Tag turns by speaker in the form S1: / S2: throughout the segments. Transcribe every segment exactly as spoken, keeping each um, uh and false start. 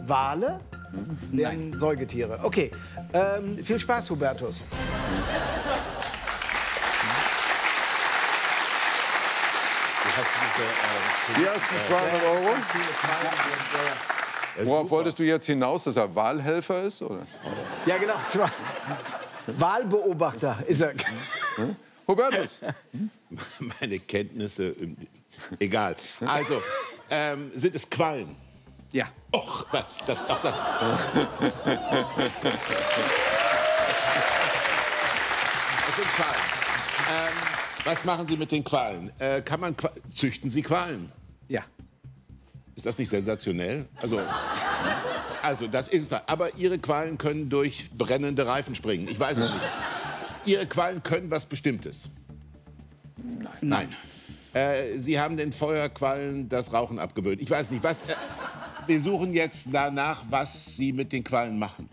S1: Wale? Wären Säugetiere. Okay, ähm, viel Spaß, Hubertus.
S2: Die ersten zweihundert Euro. Worauf wolltest du jetzt hinaus, dass er Wahlhelfer ist? Oder?
S1: Ja, genau. Wahlbeobachter ist er.
S2: Hm? Hubertus.
S3: Meine Kenntnisse, egal. Also, ähm, sind es Quallen?
S4: Ja.
S3: Och, das, ach, das. Das sind Quallen. Ähm, was machen Sie mit den Quallen? Äh, kann man Qua züchten Sie Quallen?
S4: Ja.
S3: Ist das nicht sensationell? Also, also das ist es. Aber Ihre Quallen können durch brennende Reifen springen. Ich weiß es nicht. Ihre Quallen können was Bestimmtes?
S4: Nein.
S3: Nein. Äh, Sie haben den Feuerquallen das Rauchen abgewöhnt. Ich weiß nicht, was. Äh, wir suchen jetzt danach, was Sie mit den Quallen machen.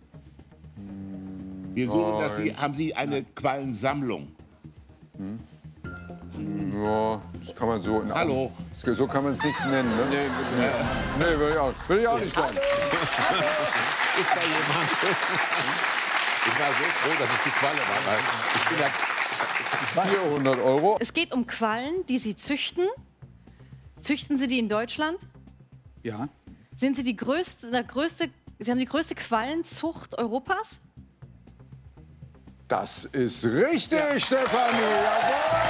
S3: Wir suchen, dass Sie. Haben Sie eine Quallensammlung?
S2: Hm? Ja, das kann man so. In
S3: Hallo.
S2: Das, so kann man es nicht nennen. Ne? Nee, nee, nee, will ich auch, will ich auch nicht sagen.
S3: Ist da jemand? Ich war so froh, dass es die Qualle war. Weil ich bin ja
S2: vierhundert Euro.
S5: Es geht um Quallen, die Sie züchten. Züchten Sie die in Deutschland?
S4: Ja.
S5: Sind Sie die größte, der größte, Sie haben die größte Quallenzucht Europas?
S2: Das ist richtig, ja. Stefanie. Jawohl.